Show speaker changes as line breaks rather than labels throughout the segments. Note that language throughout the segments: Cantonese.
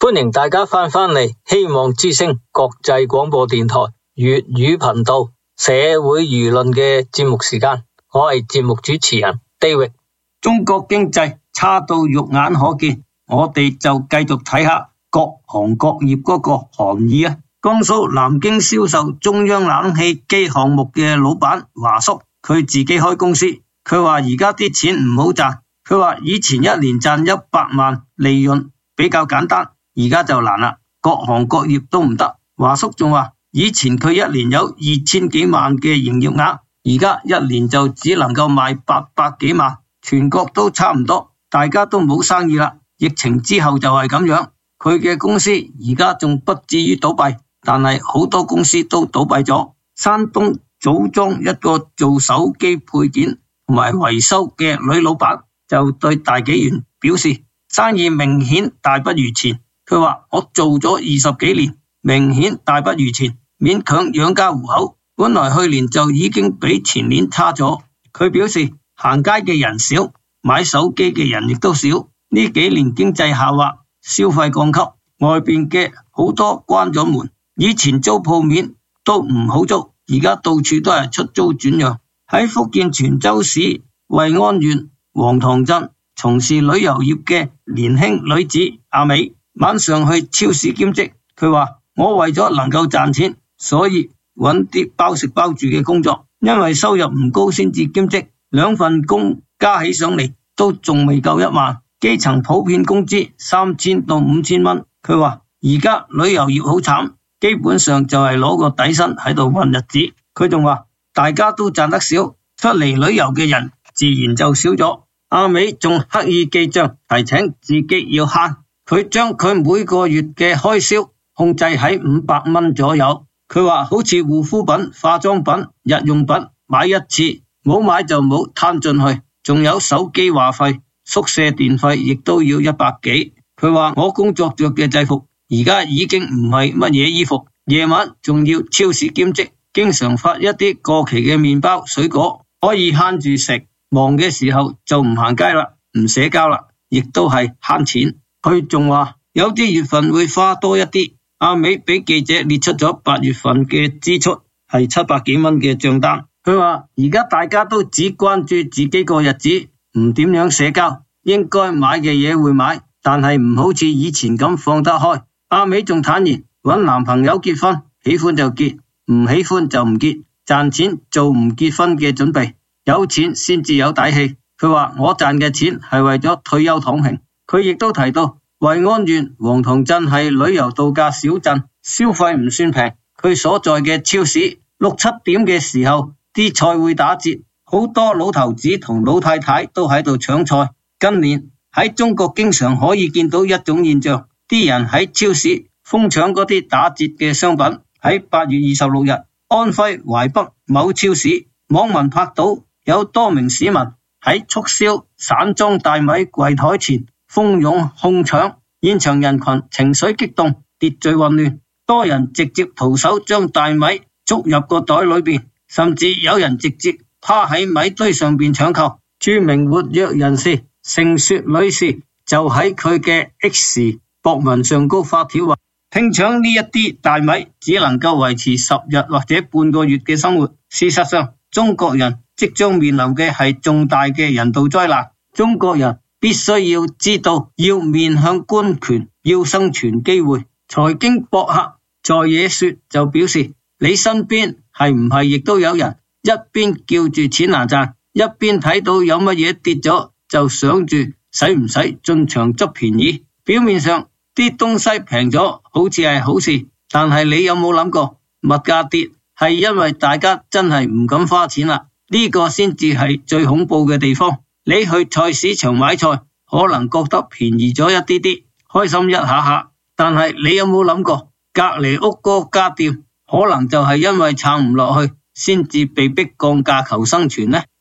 歡迎大家翻嚟希望之聲國際廣播電台粵語頻道社會輿論嘅節目時間，我係節目主持人 David。
中國經濟差到肉眼可見，我哋就繼續睇下各行各業嗰個含義啊。江蘇南京銷售中央冷氣機項目嘅老闆華叔，佢自己開公司，佢話而家啲錢唔好賺，佢話以前一年賺100萬利潤比較簡單，而家就難啦，各行各業都唔得。華叔仲話以前佢一年有2000幾萬嘅營業額，而家一年就只能夠賣800幾萬，全國都差唔多，大家都冇生意啦。疫情之後就係咁樣，佢嘅公司而家仲不至於倒閉，但係好多公司都倒閉咗。山東棗莊一個做手機配件同埋維修嘅女老闆就對大紀元表示，生意明顯大不如前。佢話我做咗20幾年，明顯大不如前，勉強養家糊口，本來去年就已經比前年差咗。佢表示行街嘅人少，買手機嘅人亦都少，呢幾年經濟下滑，消費降級，外邊嘅好多關咗門，以前租鋪面都唔好租，而家到處都係出租轉讓。喺福建泉州市惠安縣黃塘鎮從事旅遊業嘅年輕女子阿美，晚上去超市兼職，佢話我為咗能夠賺錢，所以揾啲包食包住嘅工作，因為收入唔高先至兼職，2份工加起上嚟都仲未夠1萬，基層普遍工資3000到5000蚊。佢話而家旅遊業好慘，基本上就係攞個底薪喺度混日子。佢仲話大家都賺得少，出嚟旅遊嘅人自然就少咗。阿美仲刻意記賬，提醒自己要慳，佢將佢每個月嘅開銷控制喺500蚊左右。佢話好似護膚品、化妝品、日用品買一次，冇買就冇攤進去，仲有手機話費、宿舍電費亦都要100幾。佢話我工作着嘅制服而家已經唔係乜嘢衣服，夜晚仲要超市兼職，經常發一啲過期嘅麵包水果，可以慳住食，忙嘅時候就唔行街啦，唔社交啦，亦都係慳錢。佢仲話有啲月份會花多一啲。阿美俾記者列出咗8月份嘅支出係700幾蚊嘅賬單。佢話而家大家都只關注自己個日子，唔點樣社交，應該買嘅嘢會買，但係唔好似以前咁放得開。阿美仲坦言搵男朋友結婚，喜歡就結，唔喜歡就唔結，賺錢做唔結婚嘅準備，有錢先至有底氣。佢話我賺嘅錢係為咗退休躺平。佢亦都提到惠安縣黃塘鎮係旅遊度假小鎮，消費唔算平。佢所在嘅超市6、7點嘅時候，啲菜會打折，好多老頭子同老太太都喺度搶菜。今年喺中國經常可以見到一種現象，啲人喺超市瘋搶嗰啲打折嘅商品。喺8月26日，安徽淮北某超市，網民拍到有多名市民喺促銷散裝大米櫃台前蜂擁哄搶，現場人群情緒激動，秩序混亂，多人直接徒手將大米捉入個袋裏邊，甚至有人直接趴喺米堆上邊搶購。著名活躍人士盛雪女士就喺佢嘅 X 博文上高發帖話，聽搶呢一啲大米只能夠維持10日或者半個月嘅生活。事實上，中國人即將面臨嘅係重大嘅人道災難。中國人必須要知道要面向官權，要生存機會。財經博客在野說就表示，你身邊係唔係亦都有人一邊叫住錢難賺，一邊睇到有乜嘢跌咗就想住使唔使進場執便宜。表面上啲東西平咗好似係好事，但係你有冇諗過物價跌係因為大家真係唔敢花錢啦？呢個先至係最恐怖嘅地方。你去菜市場買菜，可能覺得便宜咗一啲啲，開心一下下，但係你有冇諗過隔離屋嗰家店可能就係因為撐唔落去先至被逼降價求生存呢？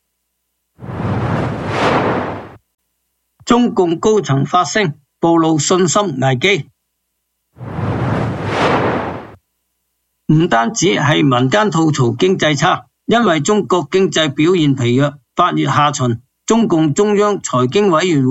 中共高層發聲暴露信心危機，唔單止係民間吐槽經濟差，因為中國經濟表現疲弱。8月下旬，中共中央財經委員會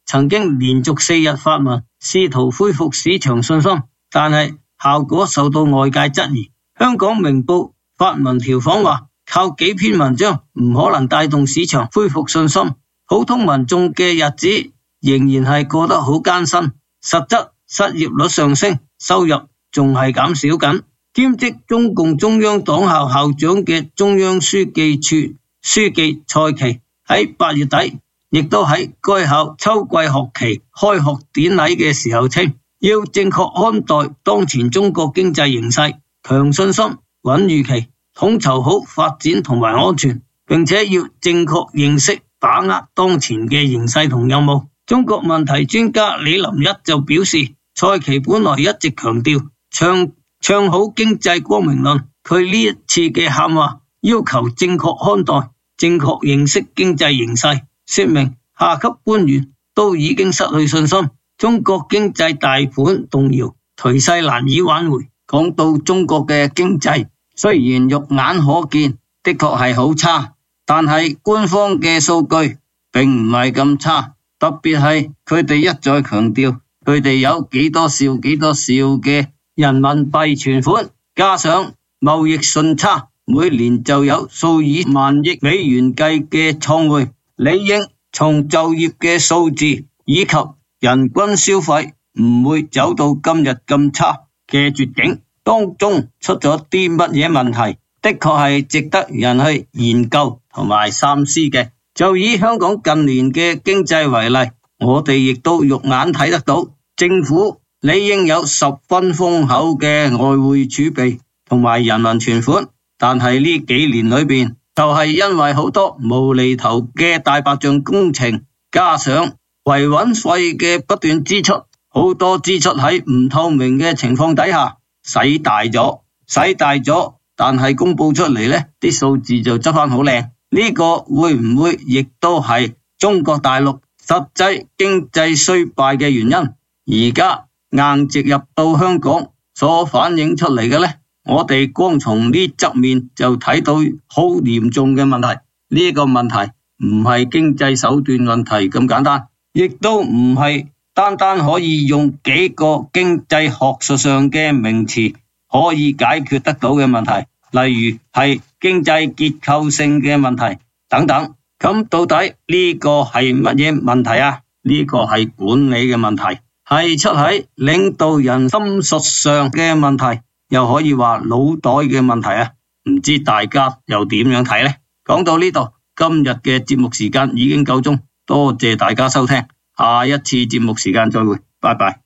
曾經連續4日發文，試圖恢復市場信心，但係效果受到外界質疑。香港明報發文調侃話，靠幾篇文章唔可能帶動市場恢復信心，普通民眾嘅日子仍然係過得好艱辛，實質失業率上升，收入仲係減少緊。兼職中共中央黨校校長嘅中央書記處書記蔡奇喺8月底亦都喺該校秋季學期開學典禮嘅時候稱，要正確看待當前中國經濟形勢，強信心、穩預期，統籌好發展同埋安全，並且要正確認識把握當前嘅形勢同任務。中國問題專家李林一就表示，蔡奇本來一直強調唱好經濟光明論，佢呢一次嘅喊話要求正確看待、正確認識經濟形勢，說明下級官員都已經失去信心，中國經濟大盤動搖，頹勢難以挽回。講到中國嘅經濟，雖然肉眼可見的確係好差，但係官方嘅數據並唔係咁差，特別係佢哋一再強調佢哋有幾多兆嘅人民幣存款，加上貿易順差，每年就有數以萬億美元計嘅創匯，理應從就業嘅數字以及人均消費唔會走到今日咁差嘅絕境，當中出咗啲乜嘢問題，的確係值得人去研究同埋三思嘅。就以香港近年嘅經濟為例，我哋亦都肉眼睇得到，政府理應有10分豐厚嘅外匯儲備同埋人民存款，但係呢幾年裏邊就係因為好多無厘頭嘅大白象工程，加上維穩費嘅不斷支出，好多支出喺唔透明嘅情況底下使大咗，但係公布出嚟呢啲數字就執翻好靚。呢個會唔會亦都係中國大陸實際經濟衰敗嘅原因？而家硬植入到香港所反映出嚟嘅呢，我哋光從呢側面就睇到好嚴重嘅問題。呢個問題唔係經濟手段問題咁簡單，亦都唔係單單可以用幾個經濟學術上嘅名詞可以解決得到嘅問題，例如係經濟結構性嘅問題等等。咁到底呢個係乜嘢問題啊？呢個係管理嘅問題，係出喺領導人心術上嘅問題，又可以話腦袋嘅問題啊。唔知大家又點樣睇呢？講到呢度，今日嘅節目時間已經夠鐘，多謝大家收聽，下一次節目時間再會，拜拜。